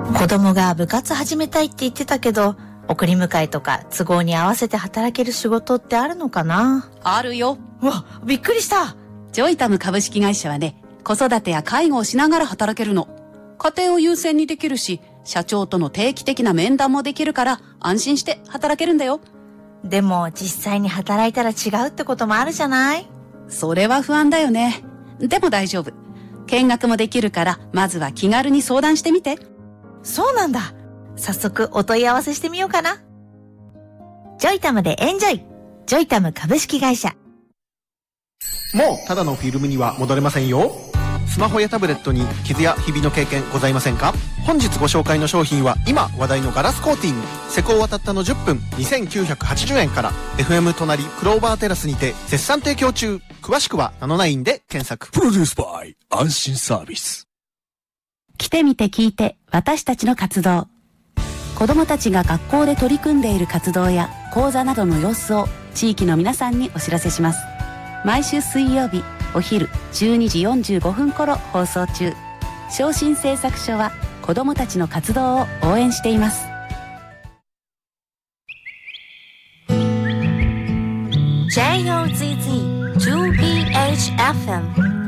子供が部活始めたいって言ってたけど、送り迎えとか都合に合わせて働ける仕事ってあるのかな？ あるよ。 うわ、びっくりした。 ジョイタム株式会社はね、子育てや介護をしながら働けるの。家庭を優先にできるし、社長との定期的な面談もできるから安心して働けるんだよ。 でも実際に働いたら違うってこともあるじゃない？ それは不安だよね。でも大丈夫。見学もできるから、まずは気軽に相談してみて。 そうなんだ。早速お問い合わせしてみようかな。ジョイタムでエンジョイ。ジョイタム株式会社。 もうただのフィルムには戻れませんよ。スマホやタブレットに傷やひびの経験ございませんか？本日ご紹介の商品は今話題のガラスコーティング、施工はたったの10分2980円から FM 隣クローバーテラスにて絶賛提供中。詳しくはナノナインで検索。 プロデュースバイ安心サービス。 来てみて聞いて私たちの活動。子どもたちが学校で取り組んでいる活動や講座などの様子を地域の皆さんにお知らせします。毎週水曜日お昼12時45分頃放送中。昇進製作所は子どもたちの活動を応援しています。 JOZZ 2BHFM